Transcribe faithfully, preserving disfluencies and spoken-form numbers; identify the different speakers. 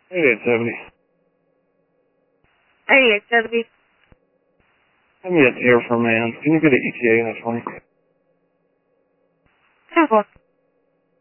Speaker 1: eighty-eight seventy.
Speaker 2: eighty-eight seventy.
Speaker 1: I need a here for a man. Can you get an E T A in that for me?
Speaker 2: ten four.